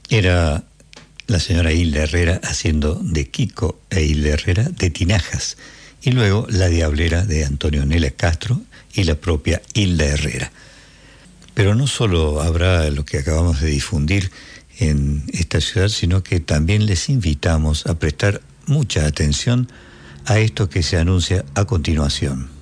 Era la señora Hilda Herrera haciendo de Kiko e Hilda Herrera de Tinajas, y luego La Diablera de Antonio Nela Castro y la propia Hilda Herrera. Pero no solo habrá lo que acabamos de difundir en esta ciudad, sino que también les invitamos a prestar mucha atención a esto que se anuncia a continuación.